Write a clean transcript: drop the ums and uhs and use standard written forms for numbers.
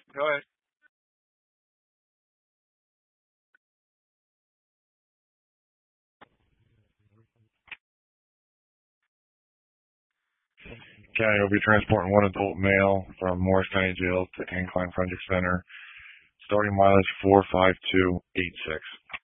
Go ahead. County will be transporting one adult male from Morris County Jail to Incline Forensic Center. Starting mileage 45286.